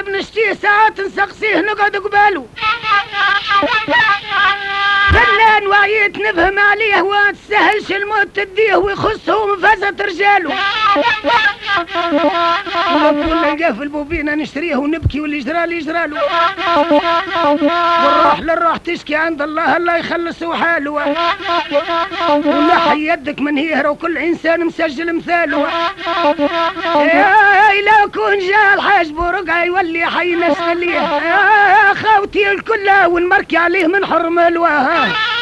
طيب نشتيه ساعات نسقسيه نقعد قبالو. فنان وعيت نفهم عليه وتسهلش الموت تديه ويخصه مفازة رجاله. كل لقاه في البوبينة نشتريه ونبكي واللي يجرالي يجراله. والروح للروح تشكي عند الله الله يخلصه حاله. ونحي يدك من هيهرة وكل انسان مسجل مثاله. يا لو كون جاء الحاج برقع يولي حي نسليه. يا خوتي الكل ونمركي عليه من حرم الوهاب.